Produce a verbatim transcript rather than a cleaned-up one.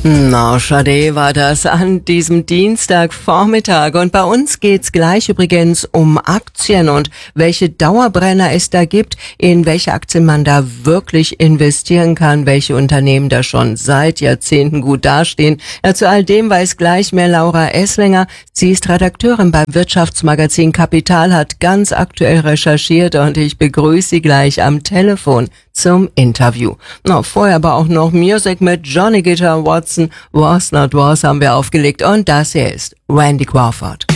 Na, schade war das an diesem Dienstagvormittag. Und bei uns geht's gleich übrigens um Aktien und welche Dauerbrenner es da gibt, in welche Aktien man da wirklich investieren kann, welche Unternehmen da schon seit Jahrzehnten gut dastehen. Ja, zu all dem weiß gleich mehr Laura Esslinger. Sie ist Redakteurin beim Wirtschaftsmagazin Kapital, hat ganz aktuell recherchiert und ich begrüße sie gleich am Telefon zum Interview. Na, vorher aber auch noch Music mit Johnny Guitar Watson. Was Not Was haben wir aufgelegt und das hier ist Randy Crawford.